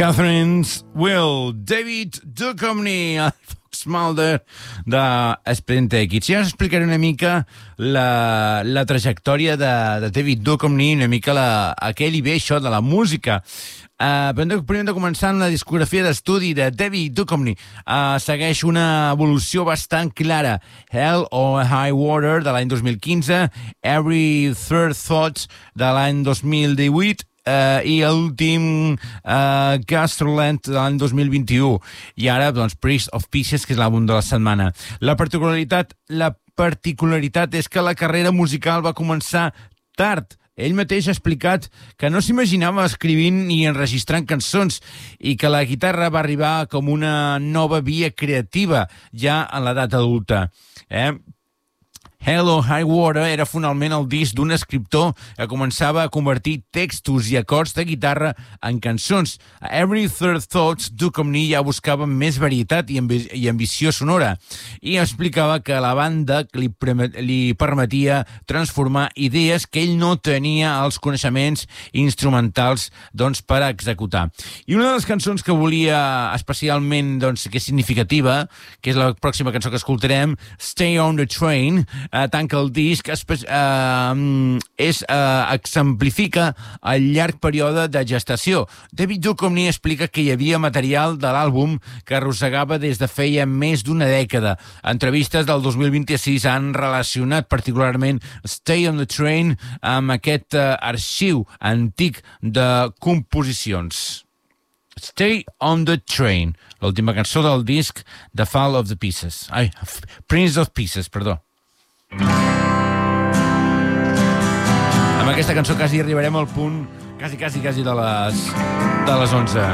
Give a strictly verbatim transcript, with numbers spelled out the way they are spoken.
Catherine's Will, David Duchovny, el Fox Mulder de Expediente X. Ja us explicaré una mica la, la trajectòria de, de David Duchovny, una mica la, a què li ve això de la música. Uh, però primer de començar amb la discografia d'estudi de David Duchovny. Uh, segueix una evolució bastant clara. Hell or High Water, de l'any dos mil quinze, Every Third Thought, de l'any dos mil divuit, Uh, i l'últim uh, Gastrolent de l'any dos mil vint-i-u, i ara doncs Priest of Pieces, que és l'àlbum de la setmana. La particularitat, la particularitat és que la carrera musical va començar tard. Ell mateix ha explicat que no s'imaginava escrivint ni enregistrant cançons i que la guitarra va arribar com una nova via creativa ja en l'edat adulta. Eh? Hell or High Water era finalment el disc d'un escriptor que començava a convertir textos i acords de guitarra en cançons. A Every Third Thought, Duchovny ja buscava més varietat i, ambi i ambició sonora, i explicava que la banda li, li permetia transformar idees que ell no tenia els coneixements instrumentals doncs, per executar. I una de les cançons que volia especialment, doncs, que és significativa, que és la pròxima cançó que escoltarem, Stay on the Train, Uh, tanca el disc, uh, és, uh, exemplifica el llarg període de gestació. David Duchovny explica que hi havia material de l'àlbum que arrossegava des de feia més d'una dècada. Entrevistes del dos mil vint-i-sis han relacionat particularment Stay on the Train amb aquest uh, arxiu antic de composicions. Stay on the Train, l'última cançó del disc The Fall of the Pieces. Ai, Prince of Pieces, perdó. Amb aquesta cançó quasi arribarem al punt quasi, quasi, quasi de les, de les onze.